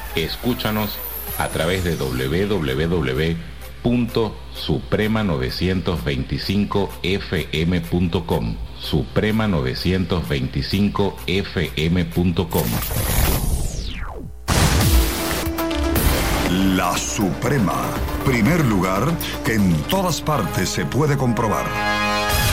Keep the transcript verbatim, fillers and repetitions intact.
Escúchanos a través de doble u doble u doble u punto suprema novecientos veinticinco f m punto com, suprema novecientos veinticinco f m punto com. La Suprema, primer lugar que en todas partes se puede comprobar.